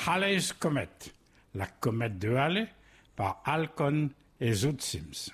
Halley's Comet, la comète de Halley, par Alcon et Zoot Sims.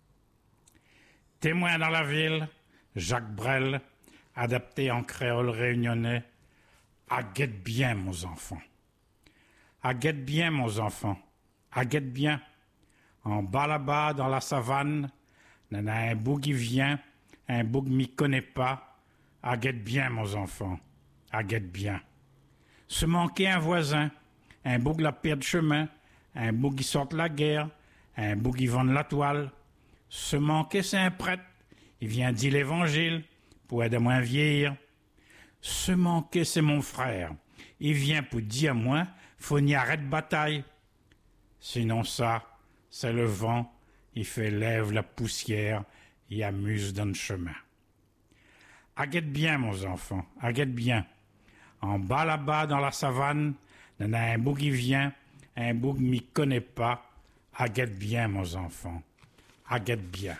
Témoin dans la ville, Jacques Brel, adapté en créole réunionnais. Aguette bien, mon enfant. Aguette bien, mon enfant. Aguette bien. En bas là-bas, dans la savane, n'en a un bout qui vient, un bout qui m'y connaît pas. Aguette bien, mon enfant. Aguette bien. Se manquer un voisin, un bout qui la perd de chemin, un bout qui sort de la guerre, un bout qui vend de la toile. Se manquer, c'est un prêtre, il vient dire l'évangile pour aider moins vieillir. Se manquer, c'est mon frère, il vient pour dire à moi, faut n'y arrêter de bataille. Sinon ça, c'est le vent, il fait lève la poussière, il amuse dans le chemin. Aguette bien, mon enfant, aguette bien. En bas là-bas dans la savane, il y en a un bout qui vient, un bout qui m'y connaît pas. Aguette bien, mon enfant, aguette bien.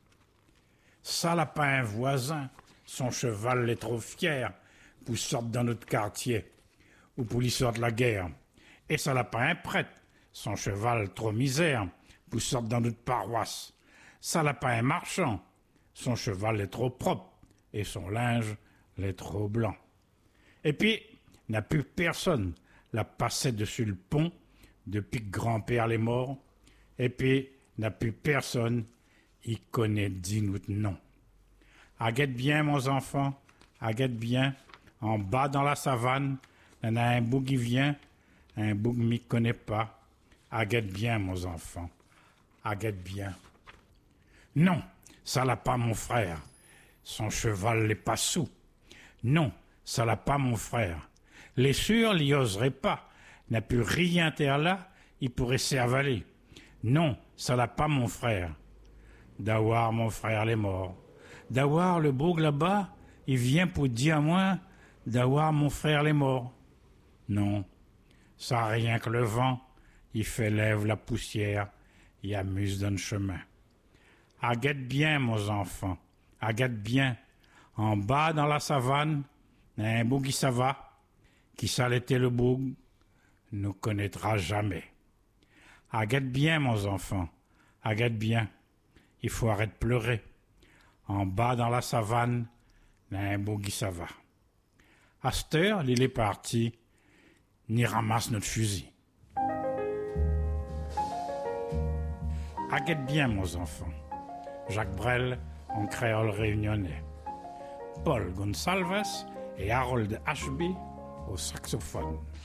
Ça n'a pas un voisin, son cheval est trop fier pour sortir dans notre quartier, ou pour lui sortir la guerre. Et ça n'a pas un prêtre, son cheval trop misère pour sortir dans notre paroisse. Ça n'a pas un marchand, son cheval est trop propre et son linge est trop blanc. Et puis, n'a plus personne l'a passé dessus le pont depuis que grand-père est mort. Et puis, n'a plus personne, il connaît dit notre nom. Aguette bien, mon enfant, aguette bien. En bas dans la savane, il y en a un bout qui vient, un bout qui m'y connaît pas. Aguette bien, mon enfant, aguette bien. Non, ça l'a pas mon frère, son cheval n'est pas sous. Non, ça l'a pas mon frère. Les sûrs l'y oseraient pas, n'a plus rien terre là, il pourrait s'y avaler. Non, ça l'a pas mon frère. D'avoir mon frère les morts. D'avoir le bourg là-bas, il vient pour dire à moi, d'avoir mon frère les morts. Non, ça a rien que le vent, il fait lève la poussière, il amuse dans le chemin. Aguette bien, mon enfant, aguette bien. En bas dans la savane, un bout qui ça va, qui ça l'était le boug, nous connaîtra jamais. Aguette bien, mon enfant, aguette bien. Il faut arrêter de pleurer. En bas dans la savane, un bout qui ça va. À cette heure, il est parti, ni ramasse notre fusil. Aguette bien, mon enfant. Jacques Brel, en créole réunionnais. Paul Gonsalves et Harold Ashby au saxophone.